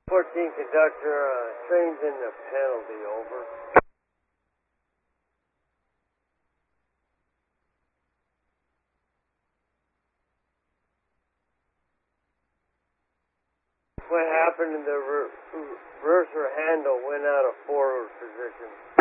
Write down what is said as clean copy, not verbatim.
14 conductor, train's in the penalty, over. What happened in the reverser handle went out of forward position?